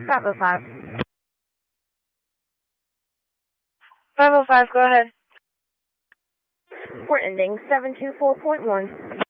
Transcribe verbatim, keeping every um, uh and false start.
five oh five. five oh five, go ahead. We're ending seven two four point one.